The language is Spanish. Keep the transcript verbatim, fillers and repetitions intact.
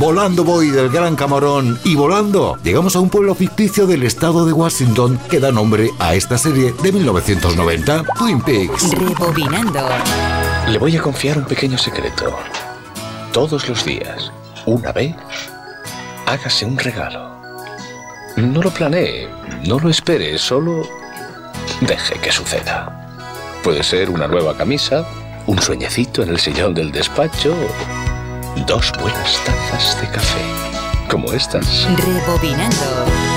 Volando voy del Gran Camarón y volando llegamos a un pueblo ficticio del estado de Washington que da nombre a esta serie de mil novecientos noventa, Twin Peaks. Rebobinando. Le voy a confiar un pequeño secreto. Todos los días, una vez, hágase un regalo. No lo planee, no lo espere, solo deje que suceda. Puede ser una nueva camisa, un sueñecito en el sillón del despacho, dos buenas tazas de café, como estas. Rebobinando.